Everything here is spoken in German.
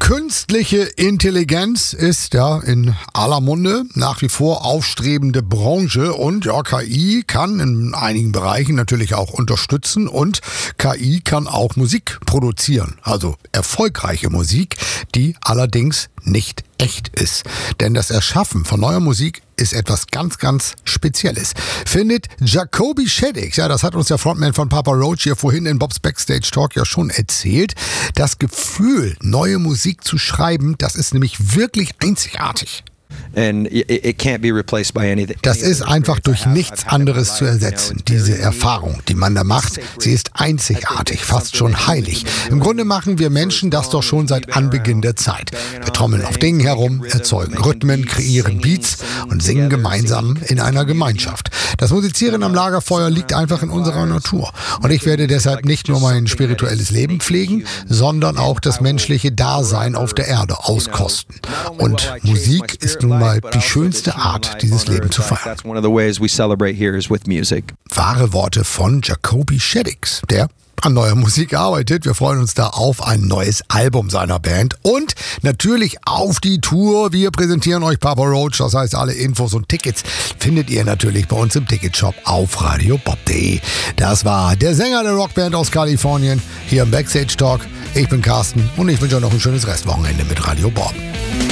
Künstliche Intelligenz ist ja in aller Munde, nach wie vor aufstrebende Branche und ja, KI kann in einigen Bereichen natürlich auch unterstützen und KI kann auch Musik produzieren, also erfolgreiche Musik, die allerdings nicht echt ist. Denn das Erschaffen von neuer Musik ist etwas ganz, ganz Spezielles. Findet Jacoby Shaddix, ja, das hat uns der Frontman von Papa Roach hier vorhin in Bobs Backstage Talk ja schon erzählt. Das Gefühl, neue Musik zu schreiben, das ist nämlich wirklich einzigartig. Das ist einfach durch nichts anderes zu ersetzen. Diese Erfahrung, die man da macht, sie ist einzigartig, fast schon heilig. Im Grunde machen wir Menschen das doch schon seit Anbeginn der Zeit. Wir trommeln auf Dingen herum, erzeugen Rhythmen, kreieren Beats und singen gemeinsam in einer Gemeinschaft. Das Musizieren am Lagerfeuer liegt einfach in unserer Natur. Und ich werde deshalb nicht nur mein spirituelles Leben pflegen, sondern auch das menschliche Dasein auf der Erde auskosten. Und Musik ist nun mal die schönste Art, dieses Leben zu feiern. Wahre Worte von Jacoby Shaddix, der an neuer Musik arbeitet. Wir freuen uns da auf ein neues Album seiner Band und natürlich auf die Tour. Wir präsentieren euch Papa Roach, das heißt, alle Infos und Tickets findet ihr natürlich bei uns im Ticketshop auf radiobob.de. Das war der Sänger der Rockband aus Kalifornien hier im Backstage Talk. Ich bin Carsten und ich wünsche euch noch ein schönes Restwochenende mit Radio Bob.